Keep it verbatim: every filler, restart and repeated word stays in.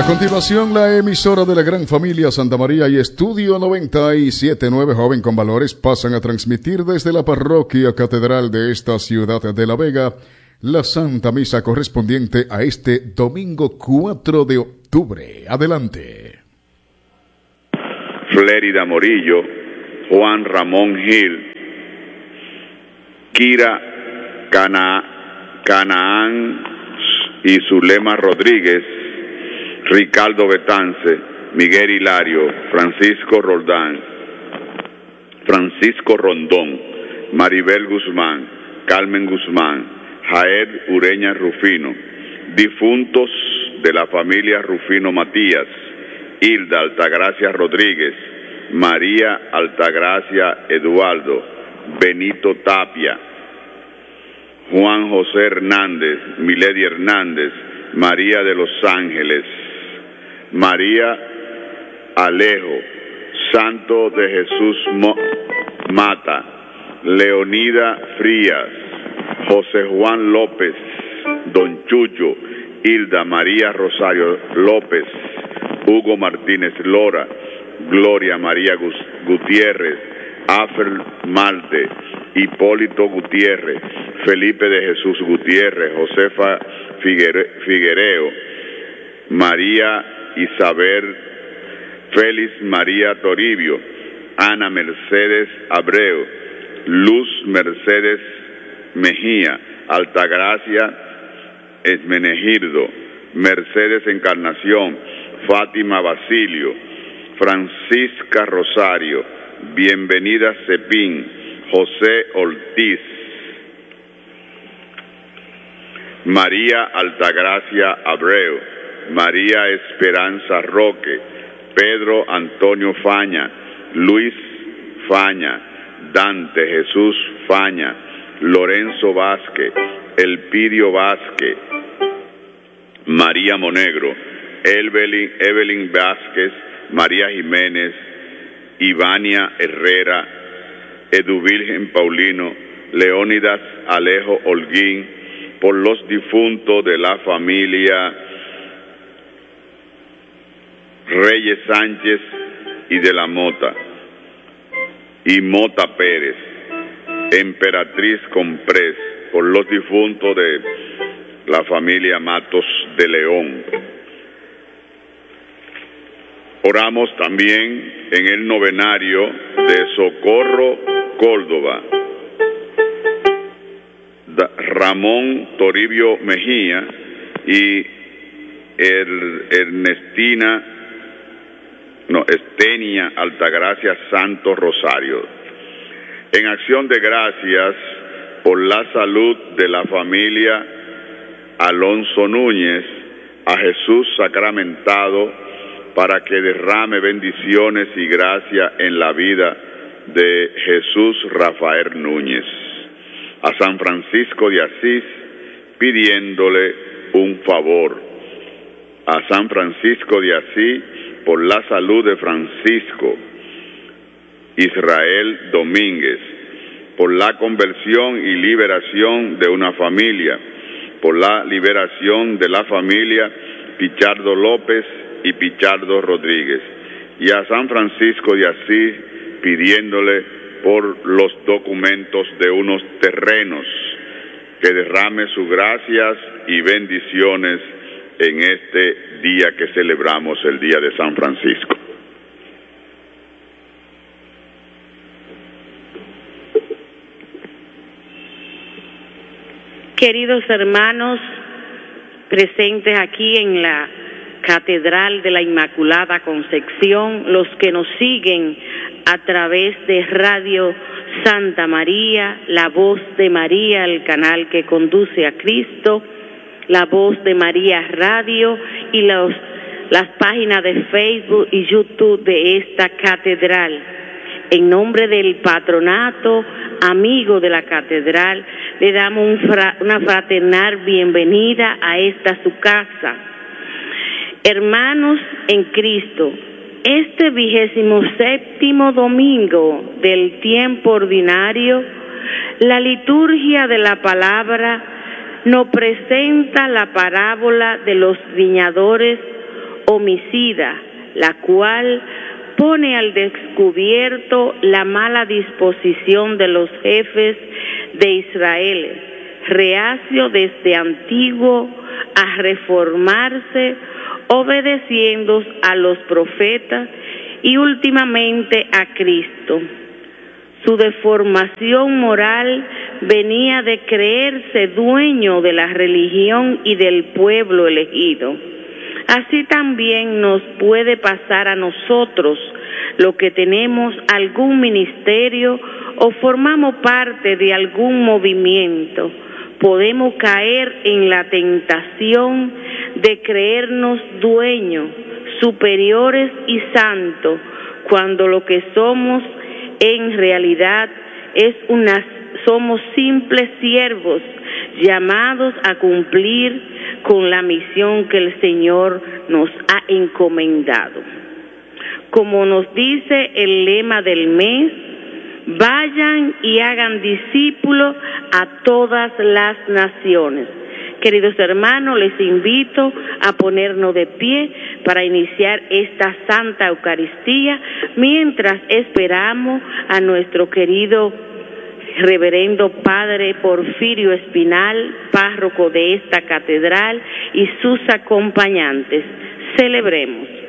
A continuación, la emisora de la gran familia Santa María y Estudio noventa y siete punto nueve Joven con Valores pasan a transmitir desde la parroquia catedral de esta ciudad de La Vega la Santa Misa correspondiente a este domingo cuatro de octubre. Adelante. Flérida Morillo, Juan Ramón Gil, Kira Cana, Canaán y Zulema Rodríguez, Ricardo Betance, Miguel Hilario, Francisco Roldán, Francisco Rondón, Maribel Guzmán, Carmen Guzmán, Jael Ureña Rufino, difuntos de la familia Rufino Matías, Hilda Altagracia Rodríguez, María Altagracia Eduardo, Benito Tapia, Juan José Hernández, Milady Hernández, María de los Ángeles, María Alejo, Santo de Jesús Mo- Mata, Leonida Frías, José Juan López, Don Chucho, Hilda María Rosario López, Hugo Martínez Lora, Gloria María Gutiérrez, Afer Malte, Hipólito Gutiérrez, Felipe de Jesús Gutiérrez, Josefa Figuere, Figuereo, María Isabel, Félix María Toribio, Ana Mercedes Abreu, Luz Mercedes Mejía, Altagracia Esmenegildo, Mercedes Encarnación, Fátima Basilio, Francisca Rosario, Bienvenida Cepín, José Ortiz, María Altagracia Abreu, María Esperanza Roque, Pedro Antonio Faña, Luis Faña, Dante Jesús Faña, Lorenzo Vázquez, Elpidio Vázquez, María Monegro, Evelyn, Evelyn Vázquez, María Jiménez, Ivania Herrera, Eduvirgen Paulino, Leónidas Alejo Holguín, por los difuntos de la familia Reyes Sánchez y de la Mota, y Mota Pérez, Emperatriz Comprés, por los difuntos de la familia Matos de León. Oramos también en el novenario de Socorro Córdoba, Ramón Toribio Mejía y er, Ernestina, no, Estenia Altagracia Santos Rosario. En acción de gracias por la salud de la familia Alonso Núñez, a Jesús sacramentado, para que derrame bendiciones y gracia en la vida de Jesús Rafael Núñez. A San Francisco de Asís, pidiéndole un favor. A San Francisco de Asís, por la salud de Francisco Israel Domínguez, por la conversión y liberación de una familia, por la liberación de la familia Pichardo López y Pichardo Rodríguez, y a San Francisco de Asís, pidiéndole por los documentos de unos terrenos, que derrame sus gracias y bendiciones en este día que celebramos, el día de San Francisco. Queridos hermanos presentes aquí en la Catedral de la Inmaculada Concepción, los que nos siguen a través de Radio Santa María, La Voz de María, el canal que conduce a Cristo, La Voz de María Radio y los, las páginas de Facebook y YouTube de esta catedral. En nombre del patronato, amigo de la catedral, le damos un fra, una fraternal bienvenida a esta su casa. Hermanos en Cristo, este vigésimo séptimo domingo del tiempo ordinario, la liturgia de la palabra nos presenta la parábola de los viñadores homicida, la cual pone al descubierto la mala disposición de los jefes de Israel, reacio desde antiguo a reformarse, obedeciendo a los profetas y últimamente a Cristo. Su deformación moral venía de creerse dueño de la religión y del pueblo elegido. Así también nos puede pasar a nosotros, los que tenemos algún ministerio o formamos parte de algún movimiento. Podemos caer en la tentación de creernos dueños, superiores y santos, cuando lo que somos en realidad es una, somos simples siervos llamados a cumplir con la misión que el Señor nos ha encomendado. Como nos dice el lema del mes, vayan y hagan discípulos a todas las naciones. Queridos hermanos, les invito a ponernos de pie para iniciar esta Santa Eucaristía mientras esperamos a nuestro querido Reverendo Padre Porfirio Espinal, párroco de esta catedral, y sus acompañantes. Celebremos.